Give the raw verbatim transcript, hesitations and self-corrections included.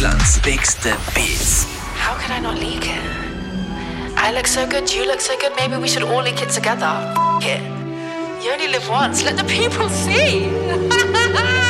Deutschlands bigste Beats. How can I not leak it? I look so good, you look so good, maybe we should all leak it together. F it. You only live once, let the people see.